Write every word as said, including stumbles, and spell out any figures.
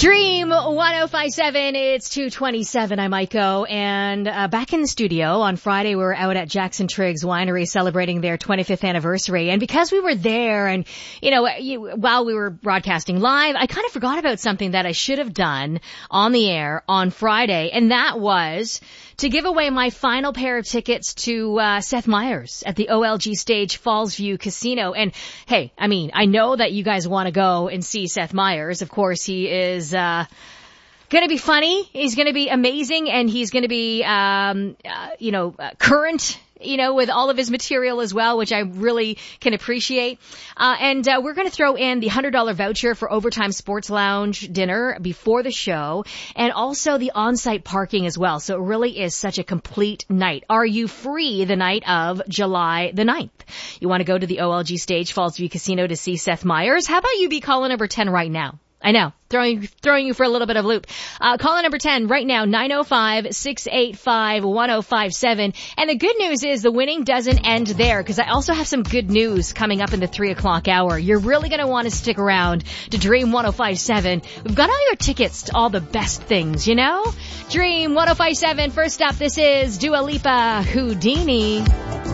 Dream one oh five seven, it's two twenty-seven. I'm Aiko, and uh, back in the studio on Friday, we were out at Jackson Triggs Winery celebrating their twenty-fifth anniversary. And because we were there and, you know, you, while we were broadcasting live, I kind of forgot about something that I should have done on the air on Friday, and that was to give away my final pair of tickets to uh, Seth Meyers at the O L G Stage Fallsview Casino. And hey, I mean, I know that you guys want to go and see Seth Meyers. Of course, he is uh going to be funny. He's going to be amazing, and he's going to be, um uh, you know, uh, current, you know, with all of his material as well, which I really can appreciate. Uh, and uh, we're going to throw in the one hundred dollars voucher for Overtime Sports Lounge dinner before the show, and also the on-site parking as well. So it really is such a complete night. Are you free the night of July the ninth? You want to go to the O L G Stage Fallsview Casino to see Seth Meyers? How about you be caller number ten right now? I know, throwing throwing you for a little bit of loop. Uh, caller number ten right now, nine oh five, six eight five, one oh five seven. And the good news is the winning doesn't end there, because I also have some good news coming up in the three o'clock hour. You're really going to want to stick around to Dream one oh five seven. We've got all your tickets to all the best things, you know? Dream one oh five seven, first up, this is Dua Lipa, Houdini.